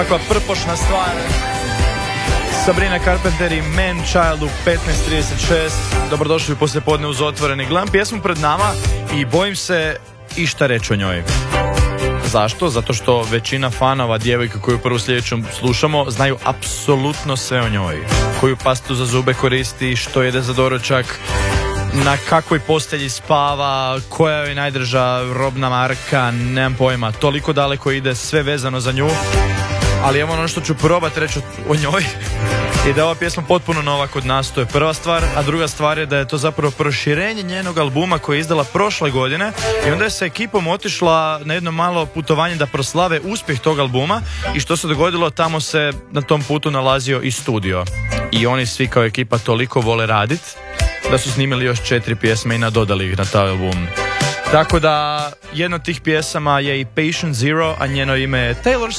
Takva prpošna stvar. Sabrina Carpenter i Man Child u 15:36. Dobrodošli u poslijepodne uz otvoreni. Gledam pjesmu pred nama i bojim se išta reći o njoj. Zašto? Zato što većina fanova djevojke koju prvu sljedećom slušamo znaju apsolutno sve o njoj. Koju pastu za zube koristi, što jede za doručak, na kakvoj postelji spava, koja je najdrža robna marka, nemam pojma. Toliko daleko ide, sve vezano za nju. Ali evo ono što ću probati reći o njoj i da je ova pjesma potpuno nova kod nas, to je prva stvar, a druga stvar je da je to zapravo proširenje njenog albuma koji je izdala prošle godine i onda je sa ekipom otišla na jedno malo putovanje da proslave uspjeh tog albuma i što se dogodilo, tamo se na tom putu nalazio i studio i oni svi kao ekipa toliko vole radit da su snimili još 4 pjesme i nadodali ih na taj album. Tako da jedna od tih pjesama je i Patient Zero, a njeno ime je Taylor